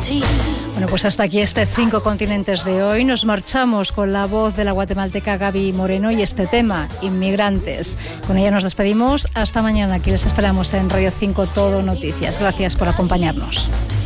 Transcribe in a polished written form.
Bueno, pues hasta aquí este 5 continentes de hoy. Nos marchamos con la voz de la guatemalteca Gaby Moreno y este tema, inmigrantes. Con ella nos despedimos. Hasta mañana. Aquí les esperamos en Radio 5 Todo Noticias. Gracias por acompañarnos.